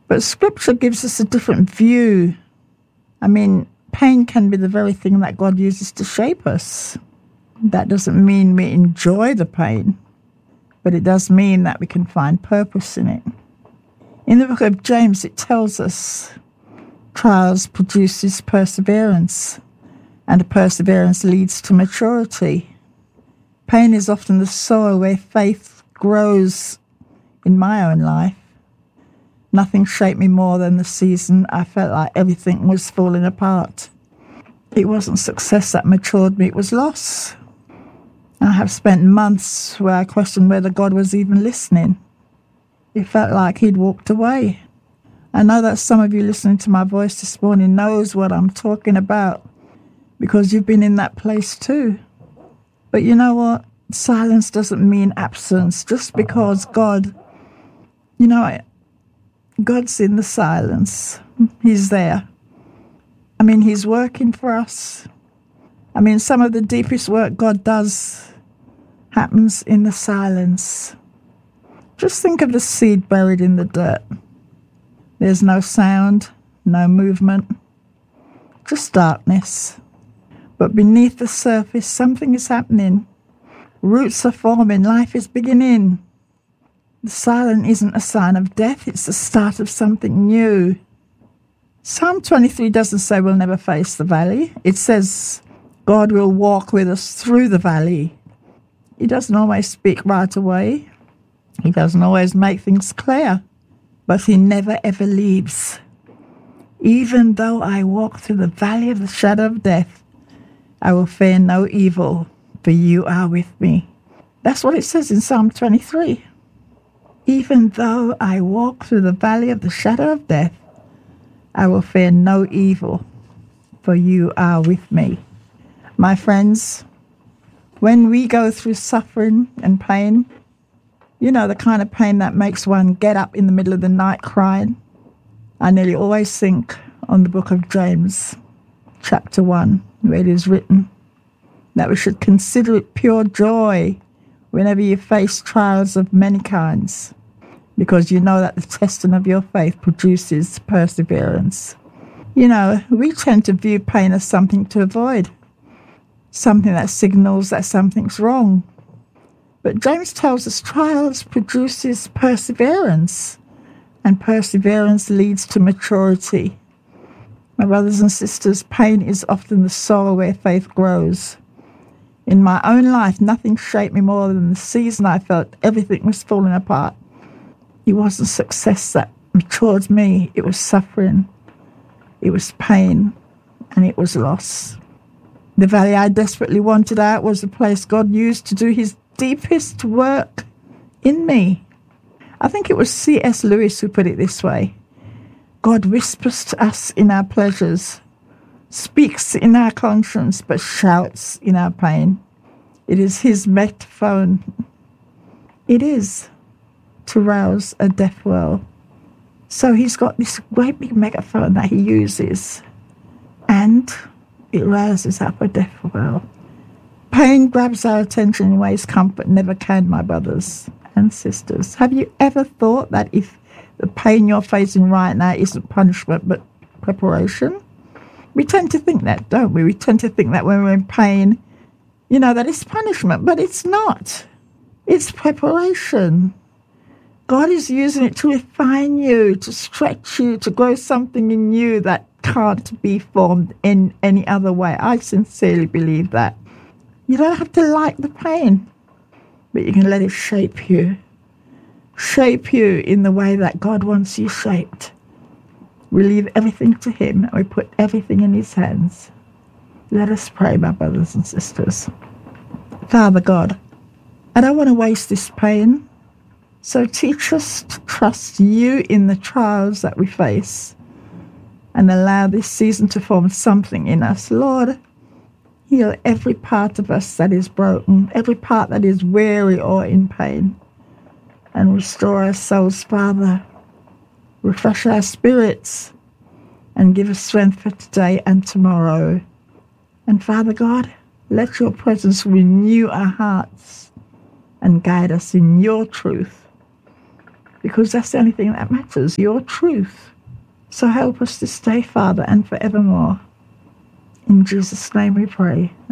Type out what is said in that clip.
But Scripture gives us a different view. I mean, pain can be the very thing that God uses to shape us. That doesn't mean we enjoy the pain, but it does mean that we can find purpose in it. In the book of James, it tells us trials produces perseverance, and perseverance leads to maturity. Pain is often the soil where faith grows in my own life. Nothing shaped me more than the season I felt like everything was falling apart. It wasn't success that matured me, it was loss. I have spent months where I questioned whether God was even listening. It felt like he'd walked away. I know that some of you listening to my voice this morning knows what I'm talking about because you've been in that place too. But you know what? Silence doesn't mean absence. Just because God's in the silence. He's there. I mean, he's working for us. I mean, some of the deepest work God does happens in the silence. Just think of the seed buried in the dirt. There's no sound, no movement, just darkness. But beneath the surface, something is happening. Roots are forming, life is beginning. The silence isn't a sign of death, it's the start of something new. Psalm 23 doesn't say we'll never face the valley. It says God will walk with us through the valley. He doesn't always speak right away. He doesn't always make things clear. But he never ever leaves. Even though I walk through the valley of the shadow of death, I will fear no evil, for you are with me. That's what it says in Psalm 23. Even though I walk through the valley of the shadow of death, I will fear no evil, for you are with me. My friends, when we go through suffering and pain, you know, the kind of pain that makes one get up in the middle of the night crying, I nearly always think on the book of James, chapter 1, where it is written that we should consider it pure joy whenever you face trials of many kinds, because you know that the testing of your faith produces perseverance. You know, we tend to view pain as something to avoid, something that signals that something's wrong. But James tells us trials produces perseverance, and perseverance leads to maturity. My brothers and sisters, pain is often the soil where faith grows. In my own life, nothing shaped me more than the season I felt everything was falling apart. It wasn't success that matured me, it was suffering, it was pain, and it was loss. The valley I desperately wanted out was the place God used to do his deepest work in me. I think it was C.S. Lewis who put it this way: God whispers to us in our pleasures, speaks in our conscience, but shouts in our pain. It is his megaphone. It is to rouse a deaf well. So he's got this great big megaphone that he uses, and it rouses up a deaf well. Pain grabs our attention in ways comfort never can, my brothers and sisters. Have you ever thought that if the pain you're facing right now isn't punishment but preparation? We tend to think that, don't we? We tend to think that when we're in pain, you know, that it's punishment, but it's not. It's preparation. God is using it to refine you, to stretch you, to grow something in you that can't be formed in any other way. I sincerely believe that. You don't have to like the pain, but you can let it shape you. Shape you in the way that God wants you shaped. We leave everything to him and we put everything in his hands. Let us pray, my brothers and sisters. Father God, I don't want to waste this pain, so teach us to trust you in the trials that we face and allow this season to form something in us. Lord, heal every part of us that is broken, every part that is weary or in pain, and restore our souls, Father. Refresh our spirits and give us strength for today and tomorrow. And Father God, let your presence renew our hearts and guide us in your truth. because that's the only thing that matters, your truth. So help us this day, Father, and forevermore. In Jesus' name we pray.